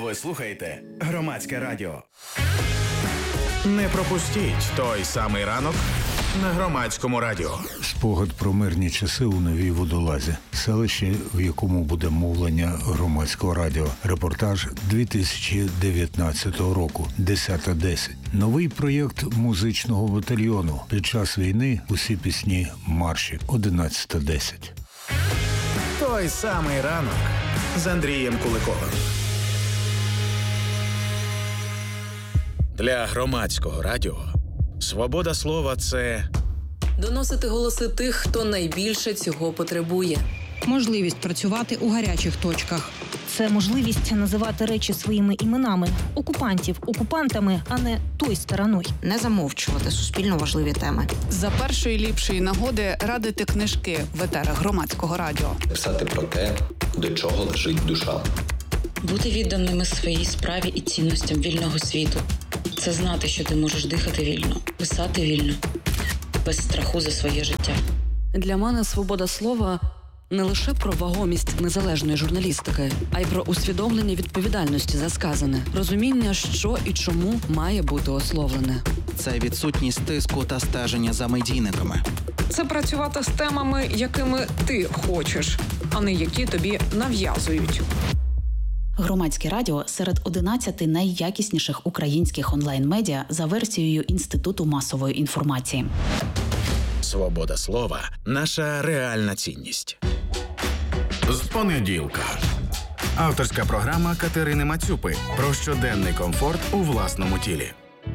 Ви слухаєте Громадське радіо. Не пропустіть той самий ранок на Громадському радіо. Спогад про мирні часи у Новій Водолазі. Селище, в якому буде мовлення Громадського радіо. Репортаж 2019 року. 10:10. Новий проєкт музичного батальйону. Під час війни усі пісні марші. 11:10. Той самий ранок з Андрієм Куликовим. Для Громадського радіо свобода слова – це доносити голоси тих, хто найбільше цього потребує. Можливість працювати у гарячих точках. Це можливість називати речі своїми іменами. Окупантів окупантами, а не той стороною. Не замовчувати суспільно важливі теми. За першої ліпшої нагоди радити книжки в етерах Громадського радіо. Писати про те, до чого лежить душа. Бути відданими своїй справі і цінностям вільного світу. Це знати, що ти можеш дихати вільно, писати вільно, без страху за своє життя. Для мене свобода слова – не лише про вагомість незалежної журналістики, а й про усвідомлення відповідальності за сказане, розуміння, що і чому має бути ословлене. Це відсутність тиску та стеження за медійниками. Це працювати з темами, якими ти хочеш, а не які тобі нав'язують. Громадське радіо серед 11 найякісніших українських онлайн-медіа за версією Інституту масової інформації. свобода слова – наша реальна цінність. З понеділка. Авторська програма Катерини Мацюпи про щоденний комфорт у власному тілі.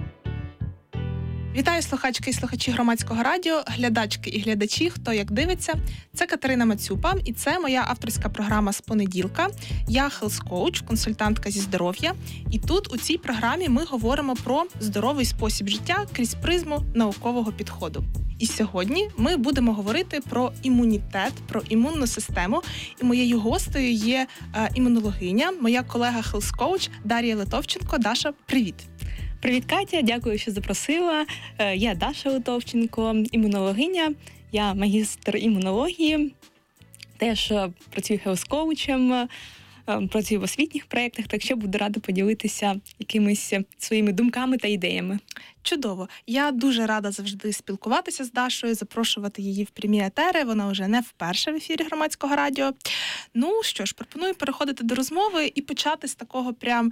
Вітаю слухачки і слухачі Громадського радіо, глядачки і глядачі, хто як дивиться. Це Катерина Мацюпа, і це моя авторська програма з понеділка. Я хелс-коуч, консультантка зі здоров'я. І тут у цій програмі ми говоримо про здоровий спосіб життя крізь призму наукового підходу. І сьогодні ми будемо говорити про імунітет, про імунну систему. І моєю гостею є імунологиня, моя колега хелс-коуч Дар'я Литовченко. Даша, привіт! Привіт, Катя, дякую, що запросила. Я Даша Литовченко, імунологиня, я магістр імунології, теж працюю хелс-коучем, працюю в освітніх проєктах, так що буду рада поділитися якимись своїми думками та ідеями. Чудово. Я дуже рада завжди спілкуватися з Дашою, запрошувати її в прямі етери. Вона вже не вперше в ефірі Громадського радіо. Ну що ж, пропоную переходити до розмови і почати з такого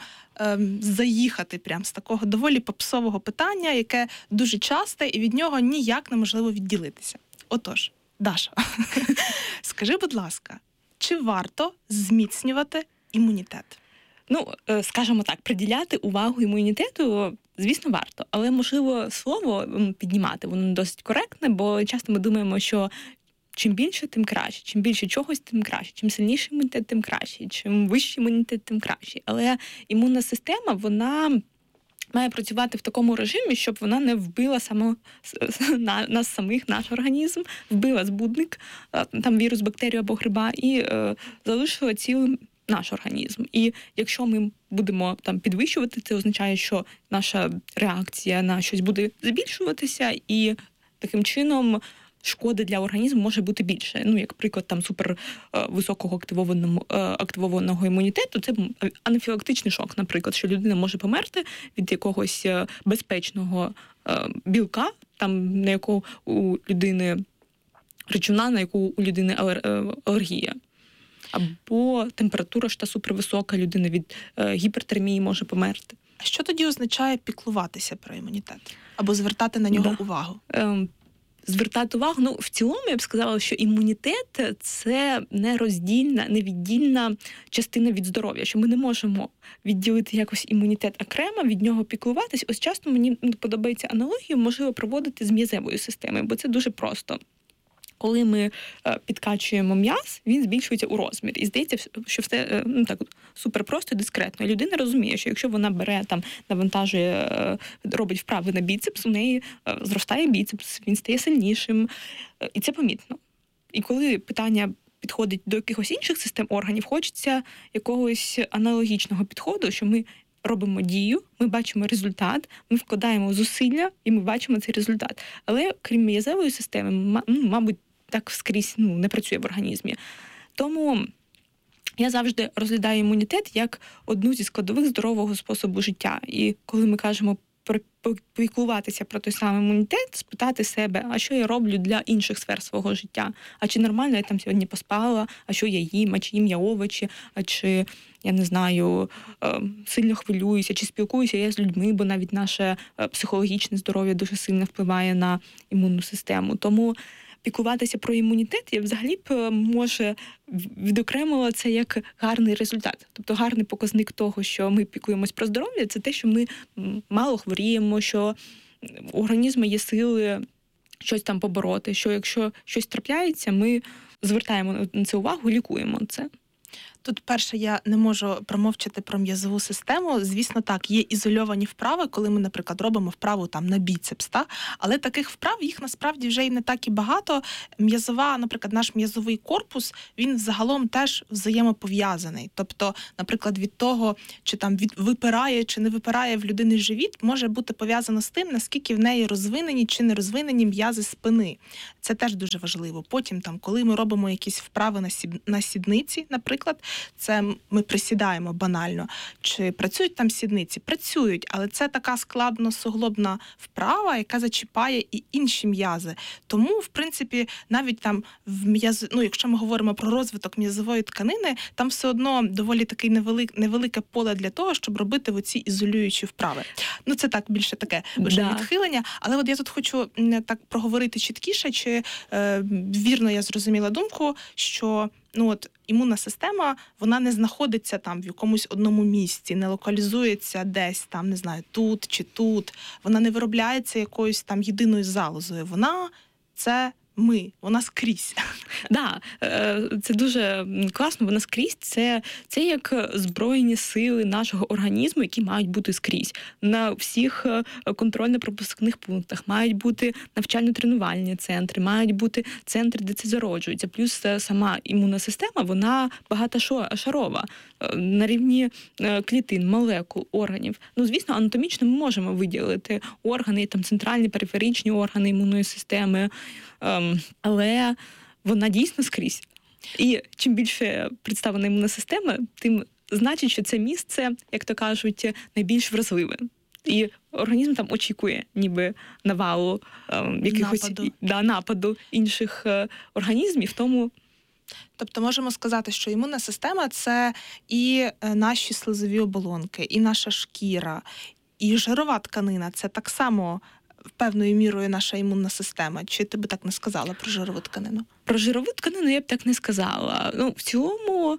заїхати з такого доволі попсового питання, яке дуже часте і від нього ніяк неможливо відділитися. Отож, Даша, скажи, будь ласка, чи варто зміцнювати імунітет? Скажімо так, приділяти увагу імунітету, звісно, варто. Але, можливо, слово піднімати, воно не досить коректне, бо часто ми думаємо, що чим більше, тим краще. Чим більше чогось, тим краще. Чим сильніший імунітет, тим краще. Чим вищий імунітет, тим краще. Але імунна система, вона має працювати в такому режимі, щоб вона не вбила нас самих, наш організм, вбила збудник, там вірус, бактерію або гриба, і залишила цілим наш організм. І якщо ми будемо підвищувати, це означає, що наша реакція на щось буде збільшуватися, і таким чином шкоди для організму може бути більше. Як приклад супер високого активованого імунітету, це анафілактичний шок, наприклад, що людина може померти від якогось безпечного білка, на яку у людини речовина, на яку у людини алергія. Або температура ж супервисока, людина від гіпертермії може померти. А що тоді означає піклуватися про імунітет? Або звертати на нього увагу? Звертати увагу, в цілому я б сказала, що імунітет – це нероздільна, невіддільна частина від здоров'я, що ми не можемо відділити якось імунітет окремо, від нього піклуватись. Ось часто мені подобається аналогію, можливо, проводити з м'язевою системою, бо це дуже просто. Коли ми підкачуємо м'яз, він збільшується у розмірі. І здається, що все супер просто і дискретно. І людина розуміє, що якщо вона бере, навантажує, робить вправи на біцепс, у неї зростає біцепс, він стає сильнішим. І це помітно. І коли питання підходить до якихось інших систем органів, хочеться якогось аналогічного підходу, що ми робимо дію, ми бачимо результат, ми вкладаємо зусилля, і ми бачимо цей результат. Але крім м'язевої системи, мабуть, так скрізь не працює в організмі. Тому Я завжди розглядаю імунітет як одну зі складових здорового способу життя. І коли ми кажемо піклуватися про той самий імунітет, спитати себе, а що я роблю для інших сфер свого життя? А чи нормально я там сьогодні поспала? А що я їм? А чи їм я овочі? А чи, я не знаю, сильно хвилююся? Чи спілкуюся я з людьми? Бо навіть наше психологічне здоров'я дуже сильно впливає на імунну систему. Тому піклуватися про імунітет, я взагалі б, може, відокремила це як гарний результат. Тобто гарний показник того, що ми піклуємось про здоров'я, це те, що ми мало хворіємо, що у організму є сили щось там побороти, що якщо щось трапляється, ми звертаємо на це увагу, лікуємо це. Тут, перше, я не можу промовчати про м'язову систему. Звісно, так, є ізольовані вправи, коли ми, наприклад, робимо вправу там на біцепс, але таких вправ, їх насправді вже і не так і багато. М'язова, наприклад, наш м'язовий корпус, він загалом теж взаємопов'язаний. Тобто, наприклад, від того, чи там випирає, чи не випирає в людини живіт, може бути пов'язано з тим, наскільки в неї розвинені чи не розвинені м'язи спини. Це теж дуже важливо. Потім, там, коли ми робимо якісь вправи на сідниці, наприклад, це ми присідаємо банально. Чи працюють там сідниці? Працюють, але це така складно-суглобна вправа, яка зачіпає і інші м'язи. Тому, в принципі, навіть там якщо ми говоримо про розвиток м'язової тканини, там все одно доволі таке невелике поле для того, щоб робити оці ізолюючі вправи. Це так, більше таке вже відхилення. Але от я тут хочу так проговорити чіткіше, чи вірно я зрозуміла думку, що імунна система, вона не знаходиться там в якомусь одному місці, не локалізується десь там, не знаю, тут чи тут. Вона не виробляється якоюсь там єдиною залозою. Вона – це ми, вона скрізь. Да, це дуже класно, вона скрізь. Це як збройні сили нашого організму, які мають бути скрізь. На всіх контрольно-пропускних пунктах мають бути навчально-тренувальні центри, мають бути центри, де це зароджується. Плюс сама імунна система, вона багатошарова. На рівні клітин, молекул, органів. Звісно, анатомічно ми можемо виділити органи, там центральні, периферичні органи імунної системи, але вона дійсно скрізь. І чим більше представлена імунна система, тим значить, що це місце, як то кажуть, найбільш вразливе. І організм там очікує ніби навалу якихось нападу інших організмів, тому. Тобто можемо сказати, що імунна система – це і наші слизові оболонки, і наша шкіра, і жирова тканина – це так само певною мірою наша імунна система. Чи ти би так не сказала про жирову тканину? Про жирову тканину я б так не сказала. В цілому,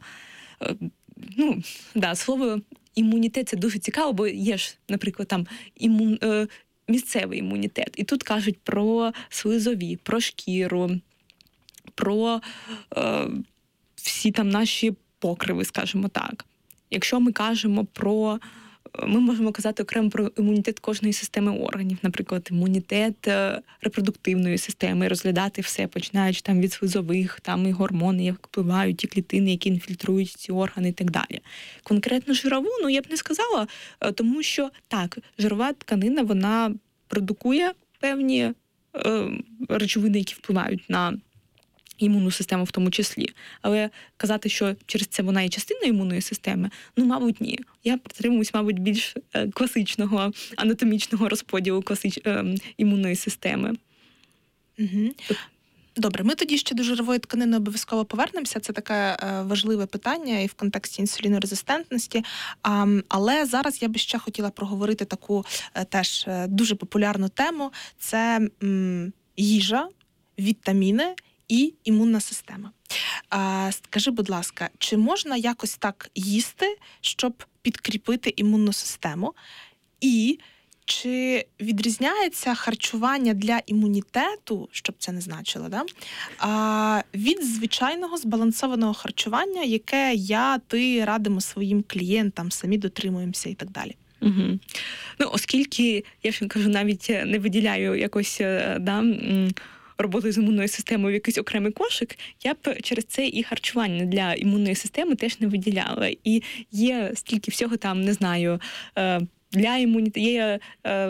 слово імунітет – це дуже цікаво, бо є ж, наприклад, там місцевий імунітет. І тут кажуть про слизові, про шкіру, про всі там наші покриви, скажімо так. Якщо ми кажемо ми можемо казати окремо про імунітет кожної системи органів, наприклад, імунітет репродуктивної системи, розглядати все, починаючи там від слизових, там і гормони, як впливають, і клітини, які інфільтрують ці органи і так далі. Конкретно жирову, я б не сказала, тому що так, жирова тканина, вона продукує певні речовини, які впливають на імунну систему в тому числі. Але казати, що через це вона є частиною імунної системи, мабуть, ні. Я притримуюсь, мабуть, більш класичного анатомічного розподілу імунної системи. Угу. Добре, ми тоді ще до жирової тканини обов'язково повернемося. Це таке важливе питання і в контексті інсулінорезистентності. Але зараз я би ще хотіла проговорити таку теж дуже популярну тему. Це їжа, вітаміни і імунна система. Скажи, будь ласка, чи можна якось так їсти, щоб підкріпити імунну систему? І чи відрізняється харчування для імунітету, щоб це не значило, від звичайного збалансованого харчування, яке ти радимо своїм клієнтам, самі дотримуємося і так далі? Угу. Оскільки, я ж кажу, навіть не виділяю якось, роботу з імунною системою в якийсь окремий кошик, я б через це і харчування для імунної системи теж не виділяла. І є стільки всього там, не знаю, для імунітету, є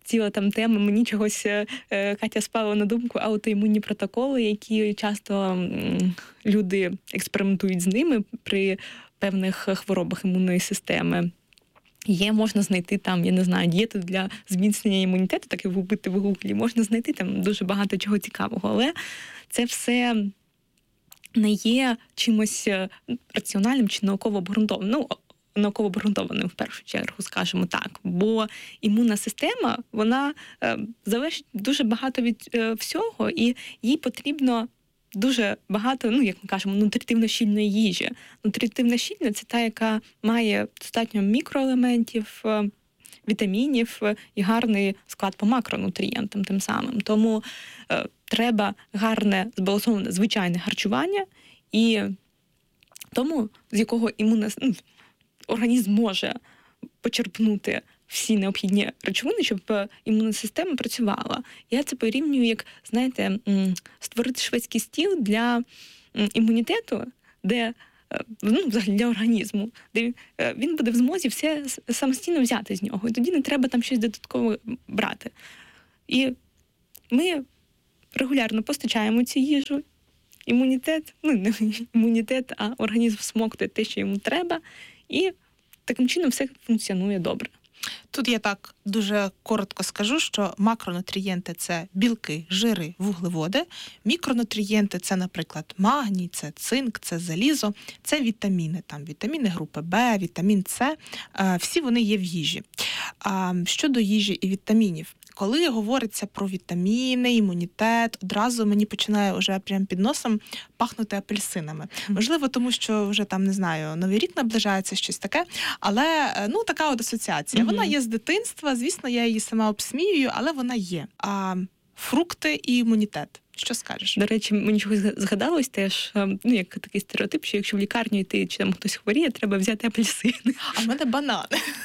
ціла там тема. Мені чогось Катя спала на думку аутоімунні протоколи, які часто люди експериментують з ними при певних хворобах імунної системи. Можна знайти там, я не знаю, дієту для зміцнення імунітету, так і вбити в гуглі, можна знайти там дуже багато чого цікавого, але це все не є чимось раціональним чи науково обґрунтованим. Науково обґрунтованим, в першу чергу, скажімо так. Бо імунна система, вона залежить дуже багато від всього, і їй потрібно дуже багато, як ми кажемо, нутритивно-щільної їжі. Нутритивно-щільна – це та, яка має достатньо мікроелементів, вітамінів і гарний склад по макронутрієнтам тим самим. Тому треба гарне, збалансоване, звичайне харчування, і тому, з якого організм може почерпнути всі необхідні речовини, щоб імунна система працювала. Я це порівнюю, як, знаєте, створити шведський стіл для імунітету, де, взагалі для організму, де він буде в змозі все самостійно взяти з нього, і тоді не треба там щось додатково брати. І ми регулярно постачаємо цю їжу, імунітет, не імунітет, а організм всмоктує те, що йому треба, і таким чином все функціонує добре. Тут я так дуже коротко скажу, що макронутрієнти – це білки, жири, вуглеводи. Мікронутрієнти – це, наприклад, магній, це цинк, це залізо, це вітаміни. Там вітаміни групи Б, вітамін С. Всі вони є в їжі. Щодо їжі і вітамінів. Коли говориться про вітаміни, імунітет, одразу мені починає вже прямо під носом пахнути апельсинами. Можливо, тому що вже там, не знаю, Новий рік наближається, щось таке, але така от асоціація. Вона є з дитинства, звісно, я її сама обсміюю, але вона є. Фрукти і імунітет. Що скажеш? До речі, мені чогось згадалось теж, як такий стереотип, що якщо в лікарню йти, чи там хтось хворіє, треба взяти апельсини. А в мене банани.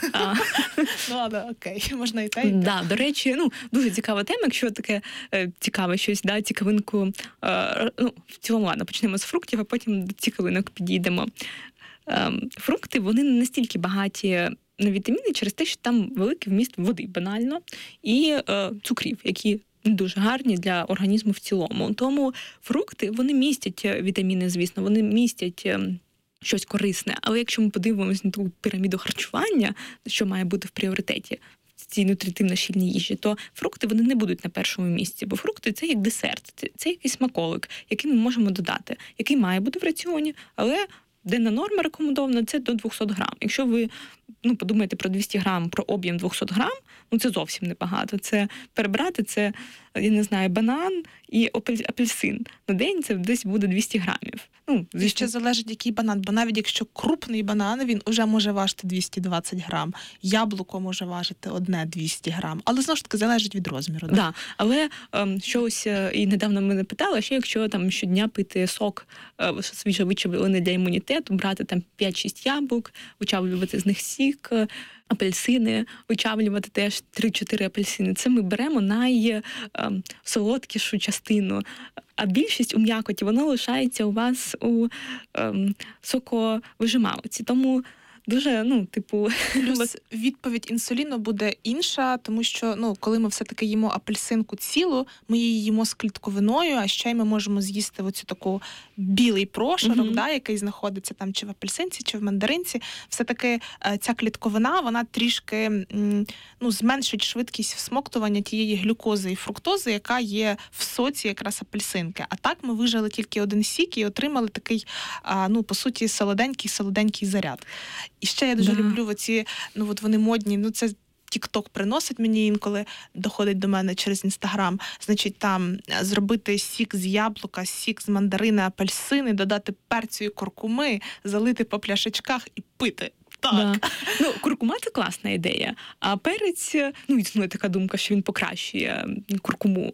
Але окей, можна і те, і те. Да, до речі, дуже цікава тема, якщо таке цікаве щось, цікавинку, в цілому, ладно, почнемо з фруктів, а потім до цікавинок підійдемо. Фрукти, вони не настільки багаті на вітаміни через те, що там великий вміст води, банально, і цукрів, які не дуже гарні для організму в цілому. Тому фрукти, вони містять вітаміни, звісно, вони містять щось корисне. Але якщо ми подивимося на таку піраміду харчування, що має бути в пріоритеті в цій нутритивно-щільній їжі, то фрукти, вони не будуть на першому місці. Бо фрукти – це як десерт, це якийсь смаколик, який ми можемо додати, який має бути в раціоні, але денна норма рекомендована – це до 200 грам. Якщо ви подумаєте про 200 грам, про об'єм 200 грам, це зовсім небагато. Це перебрати, це, я не знаю, банан і апельсин. На день це десь буде 200 грамів. І ще залежить, який банан. Бо навіть якщо крупний банан, він уже може важити 220 грам. Яблуко може важити 200 грам. Але, знову ж таки, залежить від розміру. Да. Але щось, і недавно мене питали, що якщо там щодня пити сок свіжо вичавлений для імунітету, брати там 5-6 яблук, вичавлювати з них сік, апельсини, вичавлювати теж 3-4 апельсини. Це ми беремо найсолодкішу частину. А більшість у м'якоті, воно лишається у вас у соковижималці. Тому дуже, Плюс відповідь інсуліну буде інша, тому що, коли ми все-таки їмо апельсинку цілу, ми її їмо з клітковиною, а ще й ми можемо з'їсти оцю таку білий прошарок, який знаходиться там чи в апельсинці, чи в мандаринці. Все-таки ця клітковина, вона трішки, зменшить швидкість всмоктування тієї глюкози і фруктози, яка є в соці якраз апельсинки. А так ми вижали тільки один сік і отримали такий, по суті, солоденький заряд. І ще я дуже люблю оці, вони модні, це TikTok приносить мені інколи, доходить до мене через Instagram. Значить, там зробити сік з яблука, сік з мандарини, апельсини, додати перцю і куркуми, залити по пляшечках і пити. Так. Да. Куркума – це класна ідея. А перець, існує така думка, що він покращує куркуму,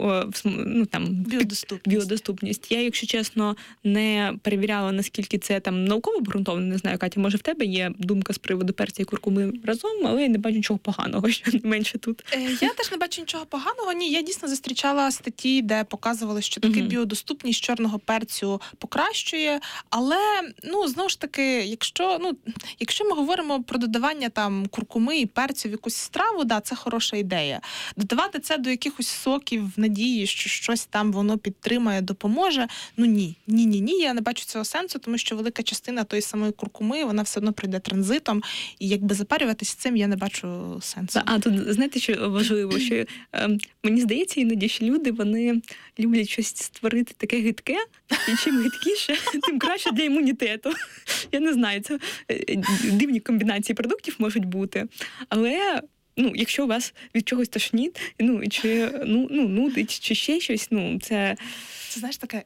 біодоступність. Я, якщо чесно, не перевіряла, наскільки це там науково обґрунтовано. Не знаю, Катя, може в тебе є думка з приводу перця і куркуми разом, але я не бачу нічого поганого, що менше тут. Я теж не бачу нічого поганого. Ні, я дійсно зустрічала статті, де показували, що таки біодоступність чорного перцю покращує. Але, знову ж таки, якщо ми говоримо говоримо про додавання там куркуми і перцю в якусь страву, да, це хороша ідея. Додавати це до якихось соків в надії, що щось там воно підтримає, допоможе. Ну ні, я не бачу цього сенсу, тому що велика частина тої самої куркуми, вона все одно пройде транзитом, і якби запарюватися цим я не бачу сенсу. А тут, знаєте, що важливо, що мені здається, іноді, що люди, вони люблять щось створити таке гидке, і чим гидкіше, тим краще для імунітету. Я не знаю, це дивні комбінації продуктів можуть бути, але якщо у вас від чогось тошнить, чи нудить, чи ще щось, це... Це, знаєш, таке,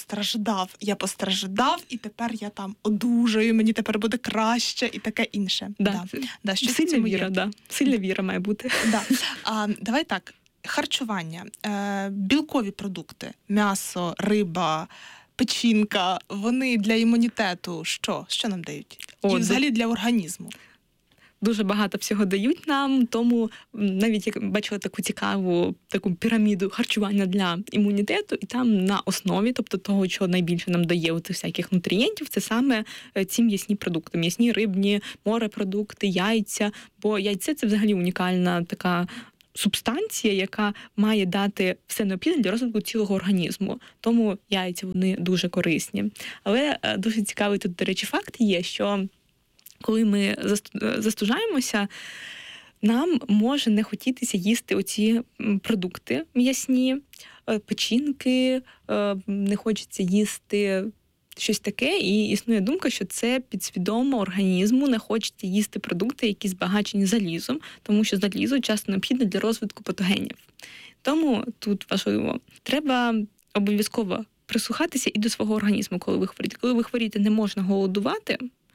я постраждав, і тепер я там одужаю, мені тепер буде краще, і таке інше. Да, сильна віра, сильна віра має бути. Давай так, харчування, білкові продукти, м'ясо, риба, печінка, вони для імунітету що? Що нам дають? І взагалі для організму? Дуже багато всього дають нам, тому навіть я бачила таку цікаву таку піраміду харчування для імунітету, і там на основі, тобто того, що найбільше нам дає оцих всяких нутрієнтів, це саме ці м'ясні продукти. М'ясні, рибні, морепродукти, яйця, бо яйце – це взагалі унікальна така субстанція, яка має дати все необхідне для розвитку цілого організму. Тому яйця, вони дуже корисні. Але дуже цікавий тут, до речі, факт є, що коли ми застужаємося, нам може не хотітися їсти оці продукти м'ясні, печінки, не хочеться їсти щось таке, і існує думка, що це підсвідомо організму не хочеться їсти продукти, які збагачені залізом, тому що залізо часто необхідне для розвитку патогенів. Тому тут важливо, треба обов'язково прислухатися і до свого організму, коли ви хворієте. Коли ви хворієте, не можна голодувати,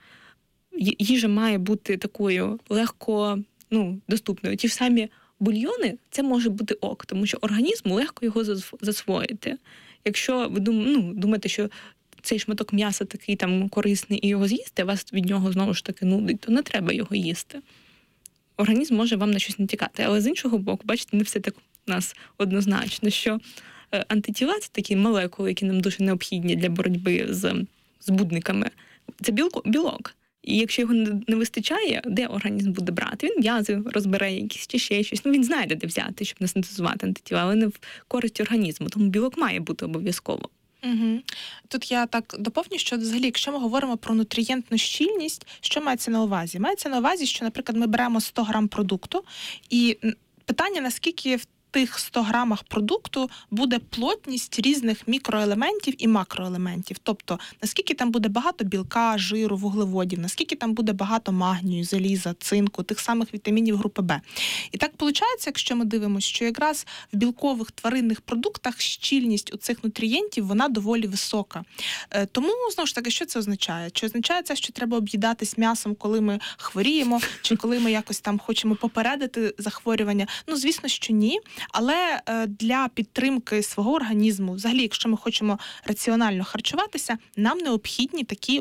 їжа має бути такою легко доступною. Ті ж самі бульйони, це може бути ок, тому що організму легко його засвоїти. Якщо ви думаєте, що цей шматок м'яса такий там корисний і його з'їсти, а вас від нього знову ж таки нудить, то не треба його їсти. Організм може вам на щось натякати. Але з іншого боку, бачите, не все так у нас однозначно, що антитіла – це такі молекули, які нам дуже необхідні для боротьби з збудниками. Це білок. І якщо його не вистачає, де організм буде брати? Він м'язи розбере якісь чи ще щось. Він знайде, де взяти, щоб не синтезувати антитіла, але не в користь організму. Тому білок має бути обов'язково. Угу. Тут я так доповню, що взагалі, якщо ми говоримо про нутрієнтну щільність, що мається на увазі? Мається на увазі, що, наприклад, ми беремо 100 грам продукту, і питання, наскільки в тих 100 грамах продукту буде плотність різних мікроелементів і макроелементів. Тобто, наскільки там буде багато білка, жиру, вуглеводів, наскільки там буде багато магнію, заліза, цинку, тих самих вітамінів групи Б. І так виходить, якщо ми дивимося, що якраз в білкових тваринних продуктах щільність у цих нутрієнтів, вона доволі висока. Тому, знову ж таки, що це означає? Чи означає це, що треба об'їдатись м'ясом, коли ми хворіємо, чи коли ми якось там хочемо попередити захворювання? Звісно, що ні. Але для підтримки свого організму, взагалі, якщо ми хочемо раціонально харчуватися, нам необхідні такі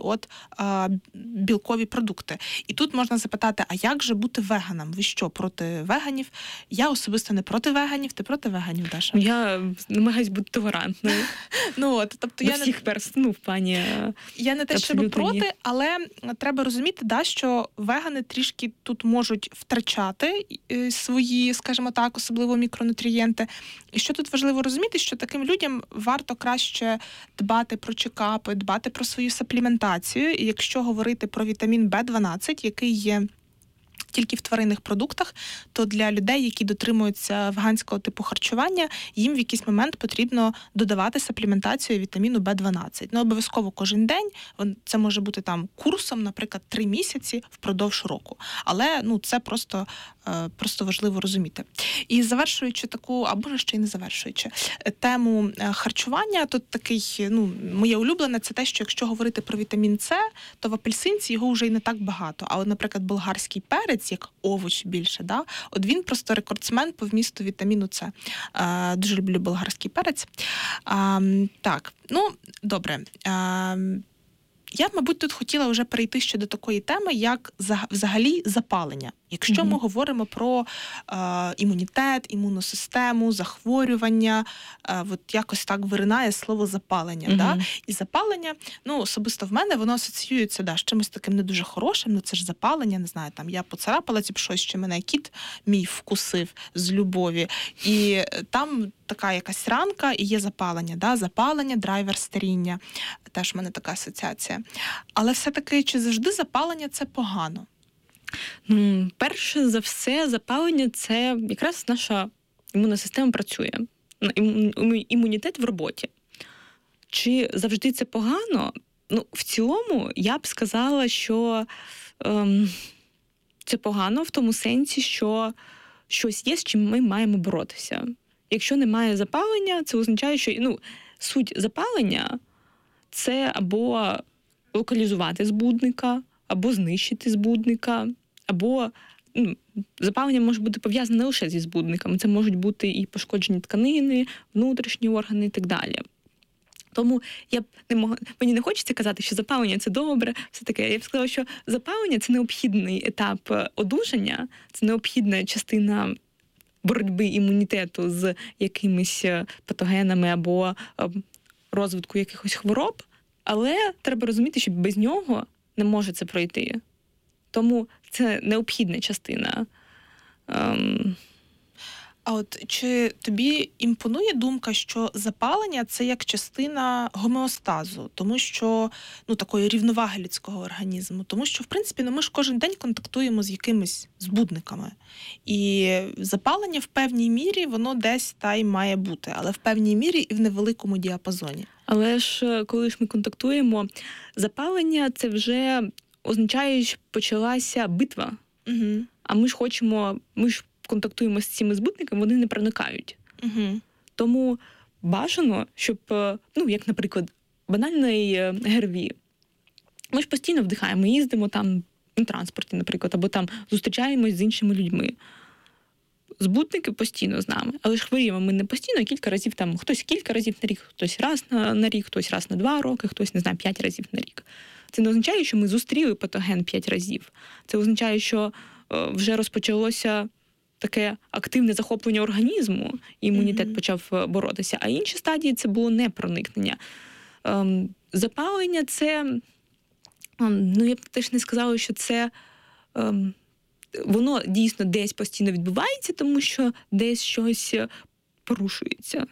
білкові продукти. І тут можна запитати, а як же бути веганом? Ви що, проти веганів? Я особисто не проти веганів. Ти проти веганів, Даша? Я намагаюсь бути толерантною. Тобто я всіх в плані я не те, щоб проти, але треба розуміти, що вегани трішки тут можуть втрачати свої, скажімо так, особливо мікронутрієнти. І що тут важливо розуміти, що таким людям варто краще дбати про чекапи, дбати про свою сапліментацію. І якщо говорити про вітамін В12, який є тільки в тваринних продуктах, то для людей, які дотримуються веганського типу харчування, їм в якийсь момент потрібно додавати сапліментацію вітаміну В12. Обов'язково кожен день, це може бути там курсом, наприклад, 3 місяці впродовж року. Але це просто важливо розуміти. І завершуючи таку, або ще й не завершуючи, тему харчування, тут такий, моє улюблене, це те, що якщо говорити про вітамін С, то в апельсинці його вже й не так багато. А наприклад, болгарський перець, як овоч більше, от він просто рекордсмен по вмісту вітаміну С. Дуже люблю болгарський перець. Так, добре. Я б, мабуть, тут хотіла вже перейти ще до такої теми, як взагалі запалення. Якщо ми говоримо про імунітет, імунну систему, захворювання, от якось так виринає слово запалення. Да? І запалення, особисто в мене, воно асоціюється з чимось таким не дуже хорошим, це ж запалення, не знаю, там я поцарапала щось, що мене кіт мій вкусив з любові. І там така якась ранка і є запалення. Да? Запалення, драйвер старіння. Теж в мене така асоціація. Але все-таки, чи завжди запалення – це погано? Перше за все, запалення – це якраз наша імунна система працює. Імунітет в роботі. Чи завжди це погано? В цілому, я б сказала, що це погано в тому сенсі, що щось є, з чим ми маємо боротися. Якщо немає запалення, це означає, що суть запалення – це або локалізувати збудника, або знищити збудника, або запалення може бути пов'язане не лише зі збудниками, це можуть бути і пошкоджені тканини, внутрішні органи і так далі. Тому мені не хочеться казати, що запалення – це добре, все таке. Я б сказала, що запалення – це необхідний етап одужання, це необхідна частина боротьби імунітету з якимись патогенами або розвитку якихось хвороб, але треба розуміти, що без нього не може це пройти. Тому це необхідна частина. А от чи тобі імпонує думка, що запалення – це як частина гомеостазу, тому що, такої рівноваги людського організму, тому що, в принципі, ми ж кожен день контактуємо з якимись збудниками. І запалення в певній мірі, воно десь та й має бути, але в певній мірі і в невеликому діапазоні. Але ж, коли ж ми контактуємо, запалення – це вже означає, що почалася битва. А ми ж контактуємо з цими збудниками, вони не проникають. Тому бажано, щоб, як, наприклад, банальний ГРВІ. Ми ж постійно вдихаємо, їздимо там на транспорті, наприклад, або там зустрічаємось з іншими людьми. Збудники постійно з нами, але ж хворіємо ми не постійно, а кілька разів, хтось кілька разів на рік, хтось раз на рік, хтось раз на 2 роки, хтось, 5 разів на рік. Це не означає, що ми зустріли патоген 5 разів. Це означає, що вже розпочалося таке активне захоплення організму, і імунітет почав боротися. А інші стадії – це було непроникнення. Запалення – це, я б теж не сказала, що це, воно дійсно десь постійно відбувається, тому що десь щось порушується.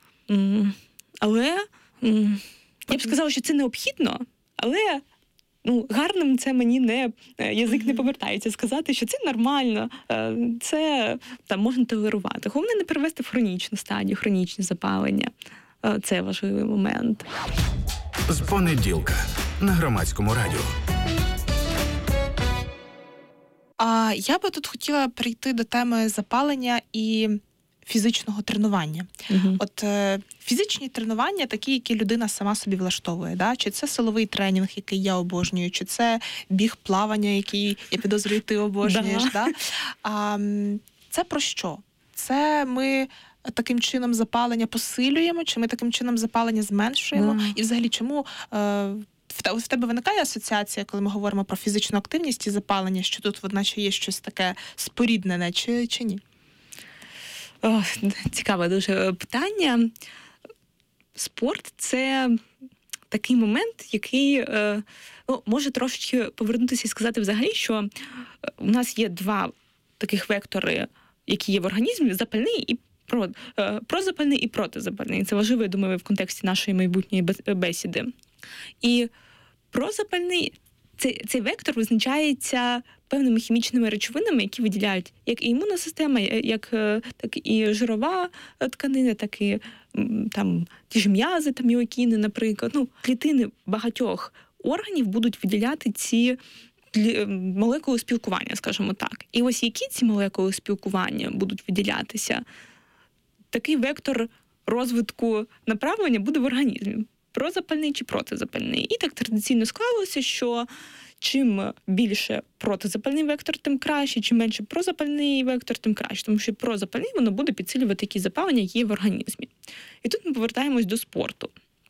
Але я б сказала, що це необхідно, але гарним це мені язик не повертається сказати, що це нормально, це можна толерувати. Головне не перевести в хронічну стадію, хронічне запалення. Це важливий момент. З понеділка на Громадському радіо. А я би тут хотіла перейти до теми запалення і фізичного тренування. От фізичні тренування такі, які людина сама собі влаштовує. Да? Чи це силовий тренінг, який я обожнюю, чи це біг, плавання, який, я підозрюю, ти обожнюєш. Да? Це про що? Це ми таким чином запалення посилюємо, чи ми таким чином запалення зменшуємо? І взагалі, чому в тебе виникає асоціація, коли ми говоримо про фізичну активність і запалення, що тут, одначе, є щось таке споріднене, чи ні? Цікаве дуже питання. Спорт – це такий момент, який може трошечки повернутися і сказати взагалі, що у нас є 2 таких вектори, які є в організмі – запальний і прозапальний і протизапальний. Це важливо, я думаю, в контексті нашої майбутньої бесіди. І прозапальний цей вектор визначається певними хімічними речовинами, які виділяють як і імунна система, так і жирова тканина, так і ті ж м'язи, міокіни, наприклад. Клітини багатьох органів будуть виділяти ці молекули спілкування, скажімо так. І ось які ці молекули спілкування будуть виділятися, такий вектор розвитку направлення буде в організмі. Прозапальний чи протизапальний. І так традиційно склалося, що чим більше протизапальний вектор, тим краще, чим менше прозапальний вектор, тим краще. Тому що прозапальний, воно буде підсилювати якісь запалення, які є в організмі. І тут ми повертаємось до спорту.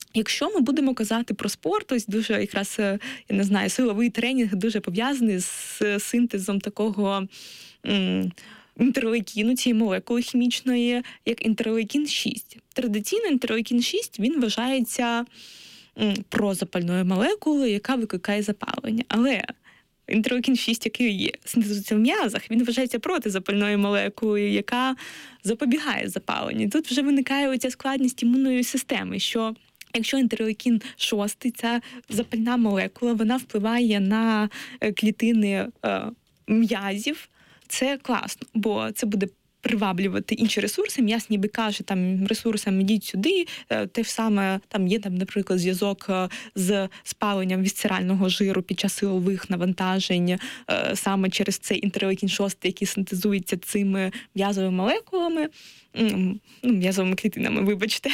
Якщо ми будемо казати про спорт, ось дуже якраз, я не знаю, силовий тренінг дуже пов'язаний з синтезом такого інтерлейкіну, цієї молекули хімічної, як інтерлейкін-6. Традиційно інтерлейкін-6, він вважається прозапальною молекулою, яка викликає запалення. Але інтерлейкін-6, який є синтезується в м'язах, він вважається протизапальною молекулою, яка запобігає запаленню. Тут вже виникає оця складність імунної системи, що якщо інтерлейкін-6, ця запальна молекула, вона впливає на клітини м'язів, це класно, бо це буде приваблювати інші ресурси. М'яз ніби каже там ресурсам ідіть сюди, те ж саме там є, наприклад, зв'язок з спаленням вісцерального жиру під час силових навантажень, саме через цей інтерлейкін-6, який синтезується цими м'язовими молекулами, м'язовими клітинами, вибачте.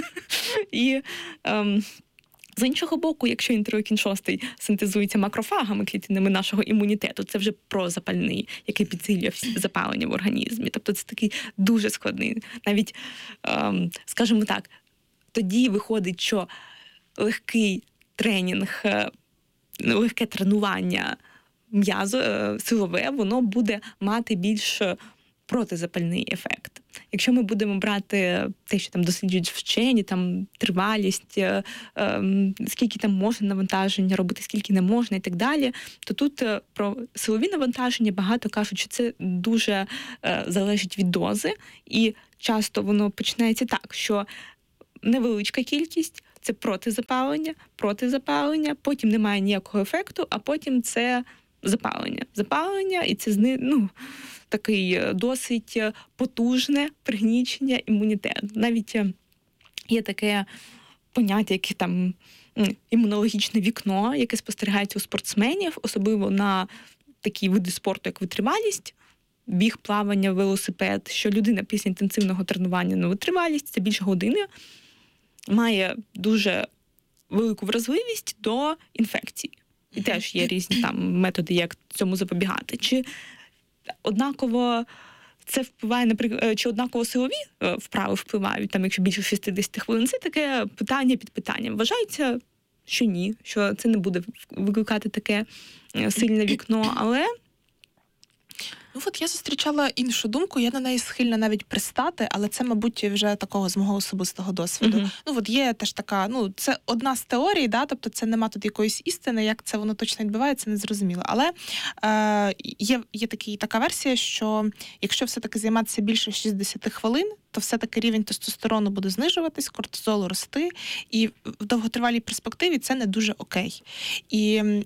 І з іншого боку, якщо інтерлейкін-6 синтезується макрофагами, клітинами нашого імунітету, це вже прозапальний, який підсилює запалення в організмі. Тобто це такий дуже складний. Навіть, скажімо так, тоді виходить, що легкий тренінг, легке тренування м'язу, силове, воно буде мати більш протизапальний ефект. Якщо ми будемо брати те, що там досліджують вчені, там тривалість, скільки там можна навантаження робити, скільки не можна і так далі, то тут про силові навантаження багато кажуть, що це дуже залежить від дози, і часто воно починається так, що невеличка кількість – це протизапалення, потім немає ніякого ефекту, а потім це запалення, і це такий досить потужне пригнічення імунітету. Навіть є таке поняття, яке там імунологічне вікно, яке спостерігається у спортсменів, особливо на такі види спорту, як витривалість, біг, плавання, велосипед, що людина після інтенсивного тренування на витривалість, це більше години, має дуже велику вразливість до інфекцій. І теж є різні там методи, як цьому запобігати. Чи однаково це впливає, наприклад, чи однаково силові вправи впливають, там, якщо більше 60 хвилин, це таке питання під питанням. Вважається, що ні, що це не буде викликати таке сильне вікно, але... От я зустрічала іншу думку, я на неї схильна навіть пристати, але це, мабуть, вже такого з мого особистого досвіду. От є теж така, це одна з теорій, тобто це нема тут якоїсь істини, як це воно точно відбувається, не зрозуміло. Але є така версія, що якщо все-таки займатися більше 60 хвилин, то все-таки рівень тестостерону буде знижуватись, кортизолу рости, і в довготривалій перспективі це не дуже окей. І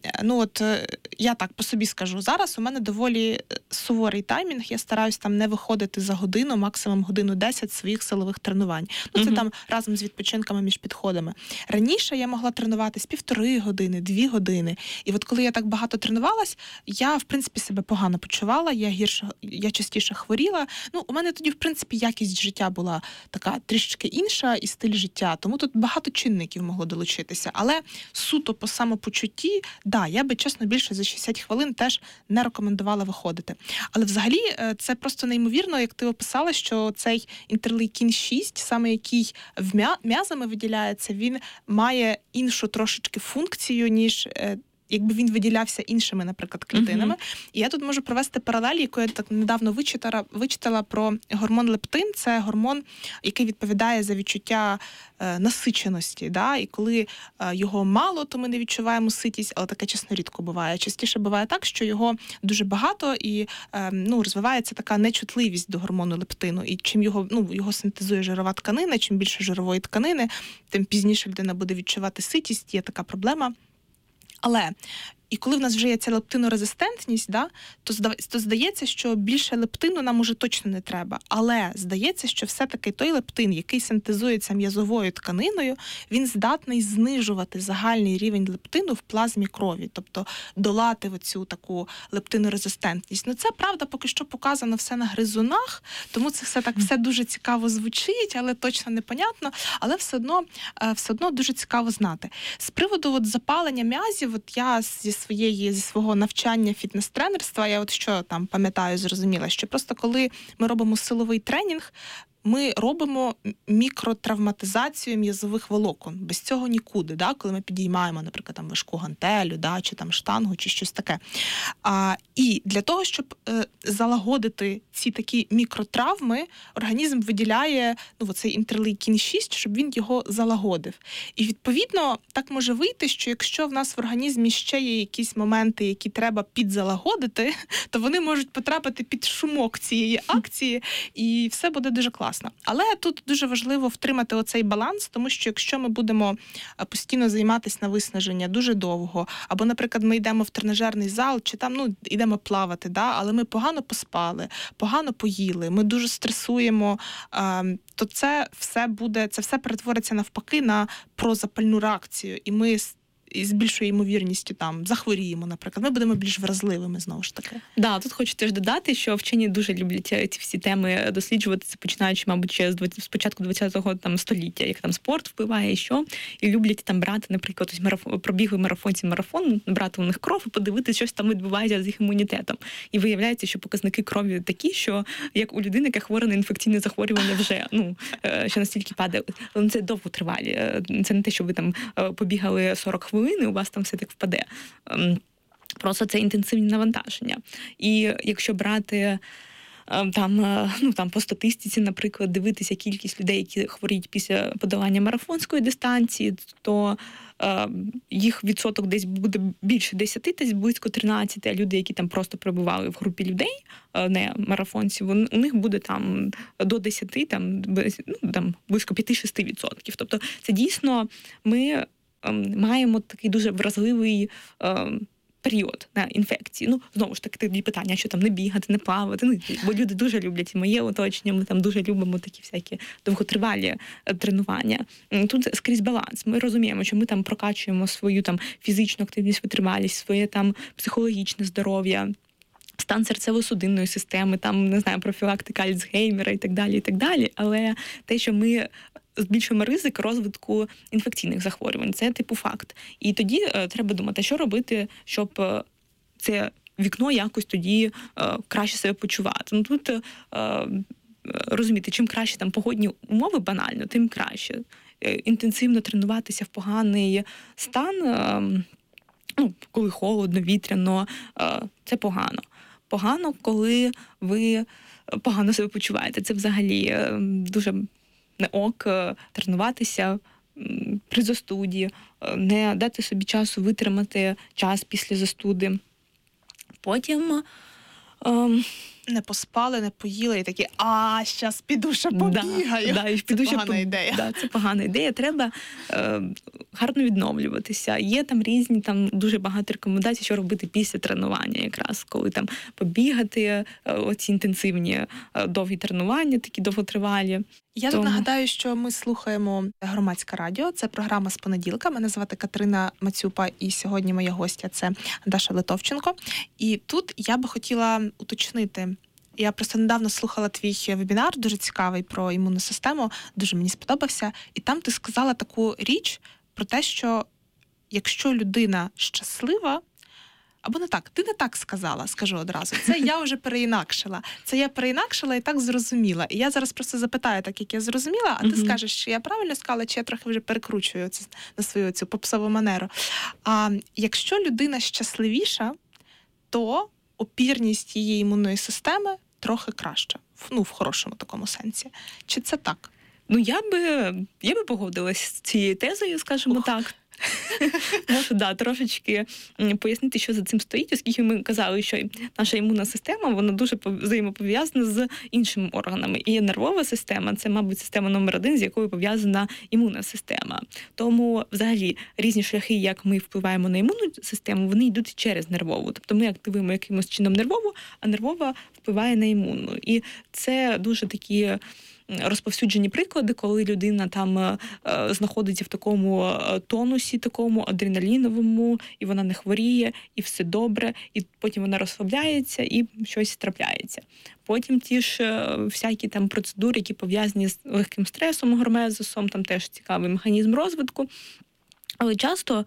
я так по собі скажу, зараз у мене доволі суворий таймінг, я стараюсь там не виходити за годину, максимум годину 10 своїх силових тренувань. Це там разом з відпочинками між підходами. Раніше я могла тренуватись 1,5 години, 2 години. І от коли я так багато тренувалась, я, в принципі, себе погано почувала, я частіше хворіла. У мене тоді, в принципі, якість життя була така трішечки інша і стиль життя, тому тут багато чинників могло долучитися. Але суто по самопочутті, я би, чесно, більше за 60 хвилин теж не рекомендувала виходити. Але взагалі це просто неймовірно, як ти описала, що цей інтерлейкін-6, саме який м'язами виділяється, він має іншу трошечки функцію, ніж якби він виділявся іншими, наприклад, клітинами. І я тут можу провести паралель, яку я так недавно вичитала про гормон лептин. Це гормон, який відповідає за відчуття насиченості. І коли його мало, то ми не відчуваємо ситість, але таке, чесно, рідко буває. Частіше буває так, що його дуже багато і розвивається така нечутливість до гормону лептину. І чим його синтезує жирова тканина, чим більше жирової тканини, тим пізніше людина буде відчувати ситість, є така проблема. Але і коли в нас вже є ця лептинорезистентність, то здається, що більше лептину нам уже точно не треба. Але здається, що все-таки той лептин, який синтезується м'язовою тканиною, він здатний знижувати загальний рівень лептину в плазмі крові, тобто долати оцю таку лептинорезистентність. Це, правда, поки що показано все на гризунах, тому це все дуже цікаво звучить, але точно непонятно, але все одно дуже цікаво знати. З приводу запалення м'язів, я зі свого навчання фітнес-тренерства, я що там пам'ятаю, зрозуміла, що просто коли ми робимо силовий тренінг, ми робимо мікротравматизацію м'язових волокон. Без цього нікуди, да? Коли ми підіймаємо, наприклад, там важку гантелю, да? Чи там штангу, чи щось таке. І для того, щоб залагодити ці такі мікротравми, організм виділяє цей інтерлейкін 6, щоб він його залагодив. І, відповідно, так може вийти, що якщо в нас в організмі ще є якісь моменти, які треба підзалагодити, то вони можуть потрапити під шумок цієї акції, і все буде дуже класно. Але тут дуже важливо втримати оцей баланс, тому що якщо ми будемо постійно займатися на виснаження дуже довго, або, наприклад, ми йдемо в тренажерний зал, чи там, йдемо плавати, да, але ми погано поспали, погано поїли, ми дуже стресуємо, то це все перетвориться навпаки на прозапальну реакцію, і ми з більшою ймовірністю там захворіємо, наприклад. Ми будемо більш вразливими, знову ж таки. Да, тут хочу теж додати, що вчені дуже люблять ці всі теми досліджувати, починаючи, мабуть, ще з початку 20-го століття, як там спорт впливає і що. І люблять там брати, наприклад, пробігли марафонці марафон, брати у них кров і подивитися, що там відбувається з їх імунітетом. І виявляється, що показники крові такі, що як у людини, яка хвора на інфекційне захворювання вже, що настільки падає. Але це довго тривалі. Це не те, що ви там побігали 40 хвилин, і у вас там все так впаде. Просто це інтенсивні навантаження. І якщо брати там по статистиці, наприклад, дивитися кількість людей, які хворіють після подолання марафонської дистанції, то їх відсоток десь буде більше 10, десь близько 13, а люди, які там просто перебували в групі людей, не марафонців, у них буде там до 10, там близько 5-6%. Тобто це дійсно ми маємо такий дуже вразливий період на інфекції. Знову ж таки, тоді питання, що там не бігати, не плавати. Бо люди дуже люблять, і моє оточення, ми там дуже любимо такі всякі довготривалі тренування. Тут скрізь баланс. Ми розуміємо, що ми там прокачуємо свою там фізичну активність, витривалість, своє там психологічне здоров'я, стан серцево-судинної системи, там, не знаю, профілактика Альцгеймера і так далі. Але те, що ми збільшуємо ризик розвитку інфекційних захворювань, це типу факт. І тоді треба думати, що робити, щоб це вікно якось тоді краще себе почувати. Тут розуміти, чим краще там погодні умови банально, тим краще. Інтенсивно тренуватися в поганий стан, коли холодно, вітряно, це погано. Погано, коли ви погано себе почуваєте. Це взагалі дуже не ок тренуватися при застуді, не дати собі часу витримати час після застуди. Потім не поспали, не поїли і такі, щас піду ще побігаю. Це погана ідея. Да, це погана ідея. Треба гарно відновлюватися. Є там різні, дуже багато рекомендацій, що робити після тренування якраз, коли там побігати, оці інтенсивні довгі тренування, такі довготривалі. Я тут нагадаю, що ми слухаємо Громадське радіо. Це програма «З понеділка». Мене звати Катерина Мацюпа, і сьогодні моя гостя – це Даша Литовченко. І тут я би хотіла уточнити. Я просто недавно слухала твій вебінар, дуже цікавий, про імунну систему, дуже мені сподобався. І там ти сказала таку річ про те, що якщо людина щаслива, або не так, ти не так сказала, скажу одразу. Це я вже переінакшила. Це я переінакшила і так зрозуміла. І я зараз просто запитаю, так як я зрозуміла, а ти скажеш, чи я правильно сказала, чи я трохи вже перекручую це на свою цю попсову манеру. А якщо людина щасливіша, то опірність її імунної системи трохи краща. В хорошому такому сенсі. Чи це так? Я би погодилась з цією тезою, скажімо так. Можу, трошечки пояснити, що за цим стоїть, оскільки ми казали, що наша імунна система, вона дуже взаємопов'язана з іншими органами. І нервова система – це, мабуть, система номер 1, з якою пов'язана імунна система. Тому, взагалі, різні шляхи, як ми впливаємо на імунну систему, вони йдуть через нервову. Тобто ми активуємо якимось чином нервову, а нервова впливає на імунну. І це дуже такі розповсюджені приклади, коли людина там знаходиться в такому тонусі, такому адреналіновому, і вона не хворіє, і все добре, і потім вона розслабляється, і щось трапляється. Потім ті ж всякі там процедури, які пов'язані з легким стресом, гормезисом, там теж цікавий механізм розвитку. Але часто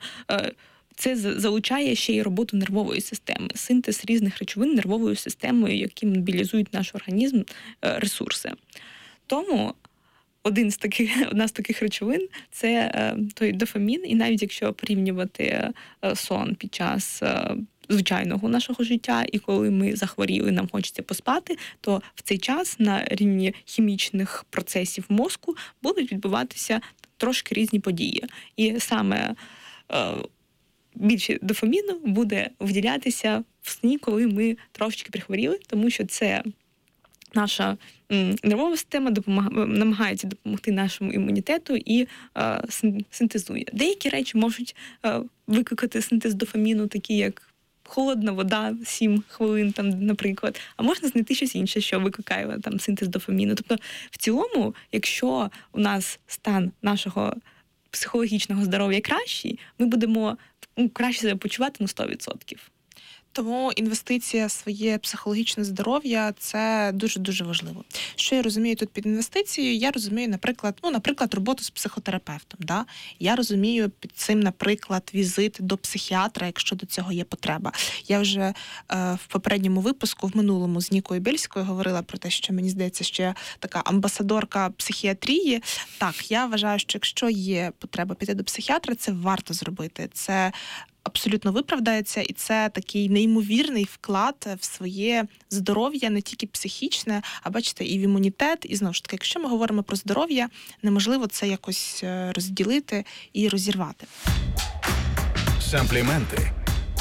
це залучає ще й роботу нервової системи, синтез різних речовин нервовою системою, які мобілізують наш організм, ресурси. тому одна з таких речовин – це той дофамін. І навіть якщо порівнювати сон під час звичайного нашого життя, і коли ми захворіли, нам хочеться поспати, то в цей час на рівні хімічних процесів мозку будуть відбуватися трошки різні події. І саме більше дофаміну буде виділятися в сні, коли ми трошечки прихворіли, тому що це наша нервова система намагається допомогти нашому імунітету і синтезує. Деякі речі можуть викликати синтез дофаміну, такі як холодна вода 7 хвилин, там, наприклад, а можна знайти щось інше, що викликає там синтез дофаміну. Тобто, в цілому, якщо у нас стан нашого психологічного здоров'я кращий, ми будемо краще себе почувати на 100%. Тому інвестиція в своє психологічне здоров'я – це дуже-дуже важливо. Що я розумію тут під інвестицією? Я розумію, наприклад, роботу з психотерапевтом. Да? Я розумію під цим, наприклад, візит до психіатра, якщо до цього є потреба. Я вже в попередньому випуску, в минулому, з Нікою Бєльською говорила про те, що, мені здається, що я така амбасадорка психіатрії. Так, я вважаю, що якщо є потреба піти до психіатра, це варто зробити. Це абсолютно виправдається, і це такий неймовірний вклад в своє здоров'я, не тільки психічне, а, бачите, і в імунітет. І, знову ж таки, якщо ми говоримо про здоров'я, неможливо це якось розділити і розірвати. Сампліменти.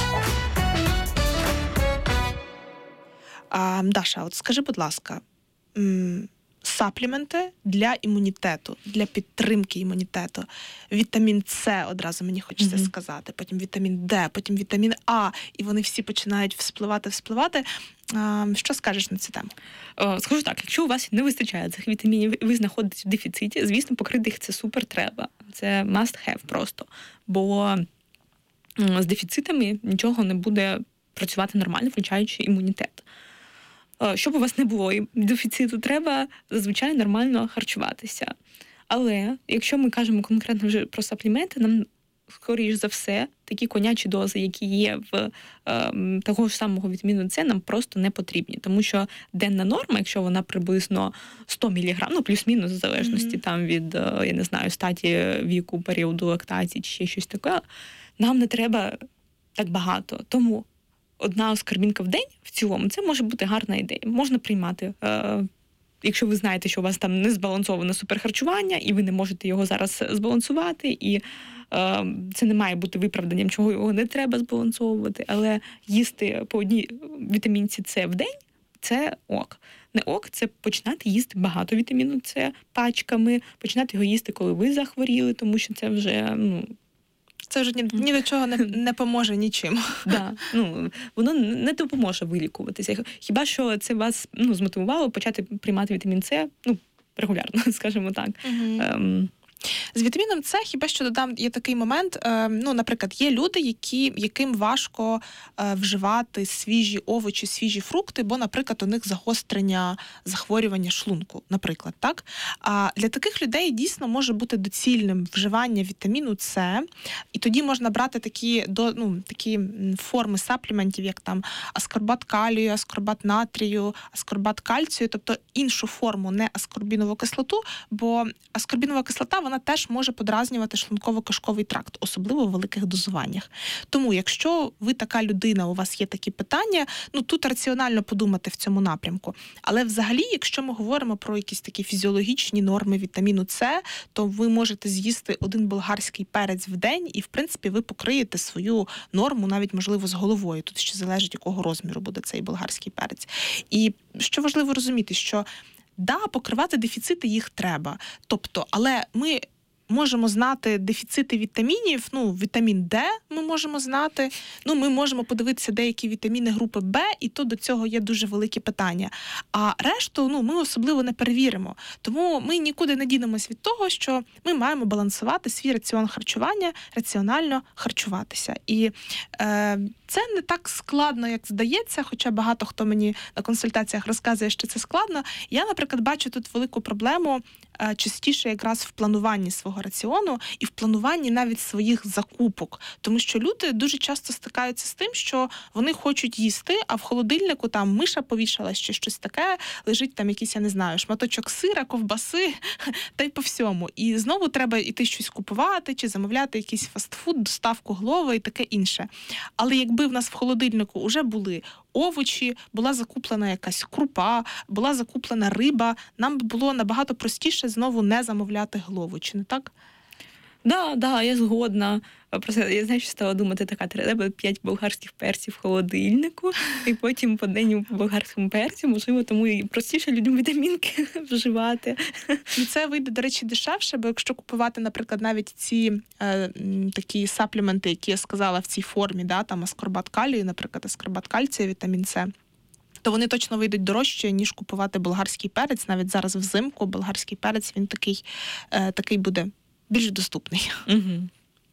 Даша, от скажи, будь ласка, сапліменти для імунітету, для підтримки імунітету. Вітамін С, одразу мені хочеться сказати, потім вітамін Д, потім вітамін А, і вони всі починають вспливати. Що скажеш на цю тему? Скажу так, якщо у вас не вистачає цих вітамінів, ви знаходитесь в дефіциті, звісно, покрити їх це супер треба. Це must have просто. Бо з дефіцитами нічого не буде працювати нормально, включаючи імунітет. Щоб у вас не було дефіциту, треба зазвичай нормально харчуватися. Але якщо ми кажемо конкретно вже про сапліменти, нам, скоріш за все, такі конячі дози, які є в того ж самого вітаміну С, нам просто не потрібні. Тому що денна норма, якщо вона приблизно 100 мг, плюс-мінус, в залежності там від, я не знаю, статі віку, періоду лактації чи ще щось таке, нам не треба так багато. Тому одна аскорбінка в день в цілому, це може бути гарна ідея. Можна приймати, якщо ви знаєте, що у вас там не збалансоване суперхарчування, і ви не можете його зараз збалансувати, і це не має бути виправданням, чого його не треба збалансовувати, але їсти по одній вітамінці С в день – це ок. Не ок – це починати їсти багато вітаміну С пачками, починати його їсти, коли ви захворіли, тому що це вже, це вже ні до чого не поможе нічим. Да, воно не допоможе вилікуватися. Хіба що це вас змотивувало почати приймати вітамін С регулярно, скажімо так. З вітаміном С, хіба що додам, є такий момент, наприклад, є люди, яким важко вживати свіжі овочі, свіжі фрукти, бо, наприклад, у них загострення захворювання шлунку, наприклад, так? А для таких людей дійсно може бути доцільним вживання вітаміну С, і тоді можна брати такі форми сапліментів, як там аскорбат калію, аскорбат натрію, аскорбат кальцію, тобто іншу форму, не аскорбінову кислоту, бо аскорбінова кислота, вона теж може подразнювати шлунково-кишковий тракт, особливо в великих дозуваннях. Тому, якщо ви така людина, у вас є такі питання, тут раціонально подумати в цьому напрямку. Але взагалі, якщо ми говоримо про якісь такі фізіологічні норми вітаміну С, то ви можете з'їсти 1 болгарський перець в день, і, в принципі, ви покриєте свою норму, навіть, можливо, з головою. Тут ще залежить, якого розміру буде цей болгарський перець. І що важливо розуміти, що покривати дефіцити їх треба. Тобто, але ми можемо знати дефіцити вітамінів, вітамін Д ми можемо знати, ми можемо подивитися деякі вітаміни групи Б, і то до цього є дуже великі питання. А решту, ми особливо не перевіримо. Тому ми нікуди не дінемось від того, що ми маємо балансувати свій раціон харчування, раціонально харчуватися. І це не так складно, як здається, хоча багато хто мені на консультаціях розказує, що це складно. Я, наприклад, бачу тут велику проблему частіше якраз в плануванні свого свого раціону і в плануванні навіть своїх закупок. Тому що люди дуже часто стикаються з тим, що вони хочуть їсти, а в холодильнику там миша повішалась чи щось таке, лежить там якийсь, я не знаю, шматочок сира, ковбаси, та й по всьому. І знову треба йти щось купувати чи замовляти якийсь фастфуд, доставку Глова і таке інше. Але якби в нас в холодильнику вже були овочі, була закуплена якась крупа, була закуплена риба, нам би було набагато простіше знову не замовляти Глову, чи не так? Да, я згодна. Просто я, знаєш, стала думати, треба 5 болгарських перців в холодильнику, і потім по день по болгарському перцю, можливо, тому і простіше людям вітамінки вживати. І це вийде, до речі, дешевше, бо якщо купувати, наприклад, навіть ці такі сапліменти, які я сказала в цій формі, да, там аскорбат калію, наприклад, аскорбат кальцію, вітамін С, то вони точно вийдуть дорожче, ніж купувати болгарський перець. Навіть зараз взимку болгарський перець, він такий буде більш доступний. Угу.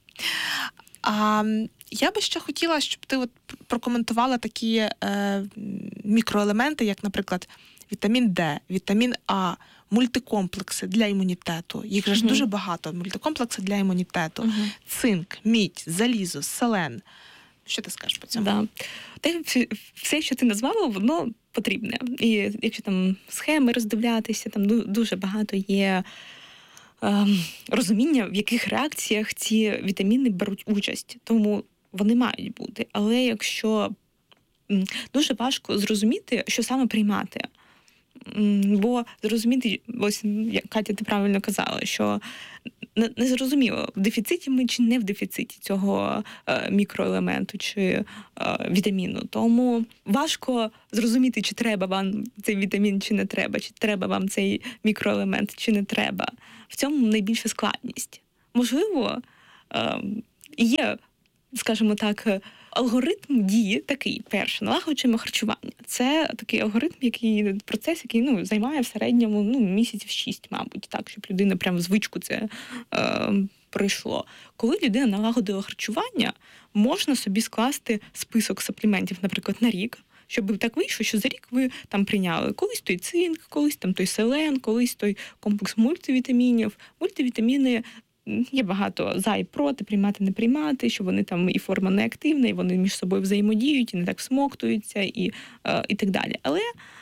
А я би ще хотіла, щоб ти от прокоментувала такі мікроелементи, як, наприклад, вітамін Д, вітамін А, мультикомплекси для імунітету. Їх же ж дуже багато. Мультикомплекси для імунітету. Цинк, мідь, залізо, селен. Що ти скажеш по цьому? Да. Все, що ти назвала, воно потрібне. І якщо там схеми роздивлятися, там дуже багато є розуміння, в яких реакціях ці вітаміни беруть участь. Тому вони мають бути. Але якщо дуже важко зрозуміти, що саме приймати. Бо зрозуміти, ось як Катя, ти правильно казала, що не зрозуміло, в дефіциті ми чи не в дефіциті цього мікроелементу чи вітаміну. Тому важко зрозуміти, чи треба вам цей вітамін, чи не треба, чи треба вам цей мікроелемент, чи не треба. В цьому найбільша складність. Можливо, є, скажімо так, алгоритм дії такий, перше, налагоджуємо харчування. Це такий алгоритм, процес, який займає в середньому місяців 6, мабуть, так, щоб людина прямо звичку це пройшло. Коли людина налагодила харчування, можна собі скласти список сапліментів, наприклад, на рік, щоб так вийшло, що за рік ви там прийняли колись той цинк, колись там той селен, колись той комплекс мультивітамінів. Мультивітаміни є багато за і проти, приймати, не приймати, що вони там і форма неактивна, і вони між собою взаємодіють, і не так всмоктуються, і так далі. Але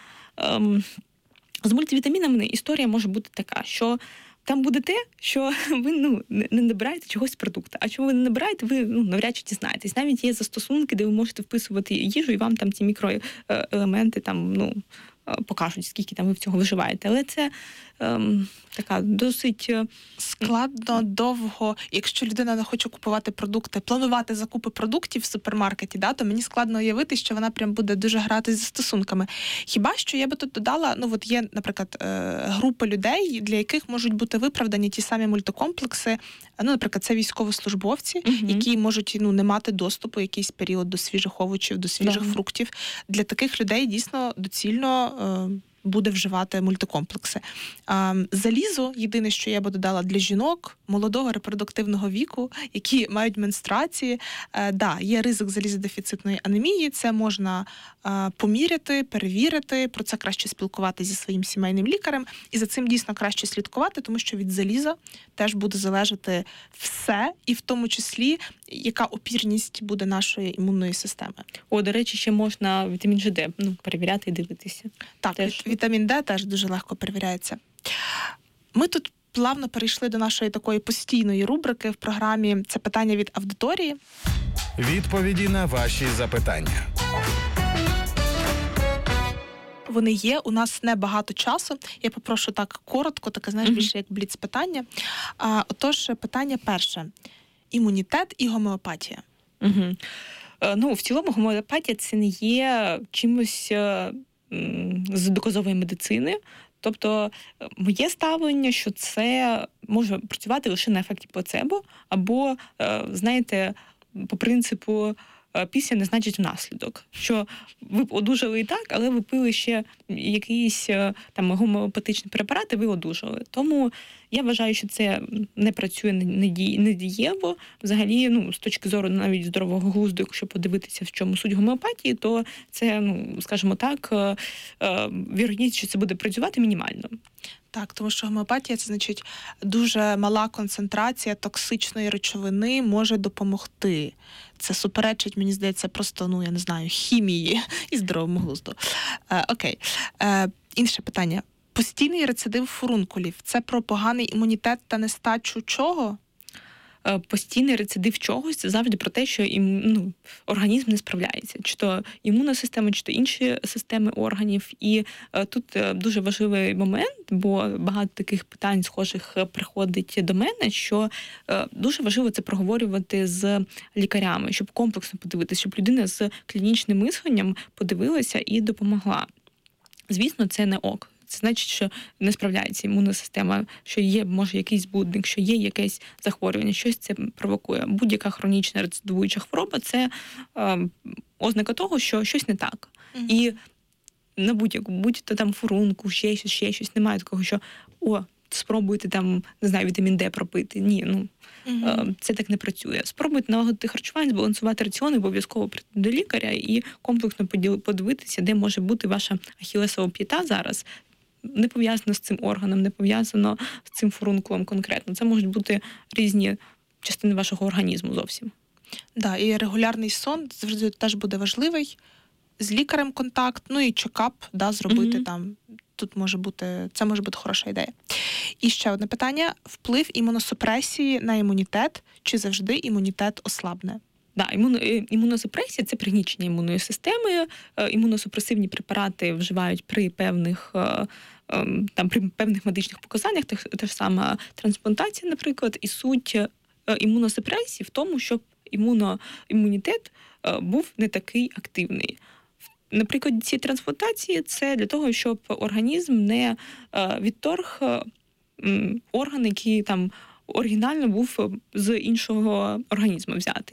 з мультивітамінами історія може бути така, що там буде те, що ви не набираєте чогось з продукту. А чого ви не набираєте, ви навряд чи дізнаєтесь. Навіть є застосунки, де ви можете вписувати їжу, і вам там ті мікроелементи покажуть, скільки там ви в цього виживаєте. Але це така досить складно, довго. Якщо людина не хоче купувати продукти, планувати закупи продуктів в супермаркеті, то мені складно уявити, що вона прям буде дуже грати з застосунками. Хіба що я би тут додала, є, наприклад, група людей, для яких можуть бути виправдані ті самі мультикомплекси. Наприклад, це військовослужбовці, які можуть не мати доступу якийсь період до свіжих овочів, до свіжих фруктів. Для таких людей дійсно доцільно буде вживати мультикомплекси. Залізо, єдине, що я би додала для жінок молодого репродуктивного віку, які мають менструації. Є ризик залізодефіцитної анемії, це можна поміряти, перевірити, про це краще спілкуватися зі своїм сімейним лікарем, і за цим дійсно краще слідкувати, тому що від заліза теж буде залежати все, і в тому числі, яка опірність буде нашої імунної системи. До речі, ще можна вітамін ЖД перевіряти і дивитися. Так, вітамін Д теж дуже легко перевіряється. Ми тут плавно перейшли до нашої такої постійної рубрики в програмі «Це питання від аудиторії». Відповіді на ваші запитання. Вони є, у нас небагато часу. Я попрошу так коротко, таке, більше як бліц-питання. Отож, питання перше. Імунітет і гомеопатія. В цілому гомеопатія – це не є чимось з доказової медицини. Тобто моє ставлення, що це може працювати лише на ефекті плацебо, або, по принципу після не значить внаслідок. Що ви одужали і так, але ви пили ще якийсь гомеопатичний препарат, і ви одужали. Тому я вважаю, що це не працює недієво. Взагалі, з точки зору навіть здорового глузду, якщо подивитися, в чому суть гомеопатії, то це, скажімо так, вірогідність, що це буде працювати, мінімально. Так, тому що гомеопатія – це, значить, дуже мала концентрація токсичної речовини може допомогти. Це суперечить, мені здається, просто, я не знаю, хімії і здоровому глузду. Окей. Інше питання. Постійний рецидив фурункулів – це про поганий імунітет та нестачу чого? Постійний рецидив чогось – це завжди про те, що організм не справляється. Чи то імунна система, чи то інші системи органів. І тут дуже важливий момент, бо багато таких питань схожих приходить до мене, що дуже важливо це проговорювати з лікарями, щоб комплексно подивитися, щоб людина з клінічним мисленням подивилася і допомогла. Звісно, це не ок. Це значить, що не справляється імунна система, що є, може, якийсь збудник, що є якесь захворювання, щось це провокує. Будь-яка хронічна рецидивуюча хвороба – це ознака того, що щось не так. І на будь-то там фурунку, ще щось. Немає такого, що спробуйте там, не знаю, вітамін Д пропити. Ні, це так не працює. Спробуйте налагодити харчування, збалансувати раціони, обов'язково прийти до лікаря і комплексно подивитися, де може бути ваша ахілесова п'ята зараз. Не пов'язано з цим органом, не пов'язано з цим фурункулом конкретно. Це можуть бути різні частини вашого організму зовсім. Да, і регулярний сон завжди теж буде важливий. З лікарем контакт, і чекап, зробити там. Це може бути хороша ідея. І ще одне питання. Вплив імуносупресії на імунітет, чи завжди імунітет ослабне? Да, імуносупресія – це пригнічення імунної системи. Імуносупресивні препарати вживають при певних медичних показаннях, та ж сама трансплантація, наприклад, і суть імуносупресії в тому, щоб імунітет був не такий активний. Наприклад, ці трансплантації – це для того, щоб організм не відторг орган, який там оригінально був з іншого організму взяти.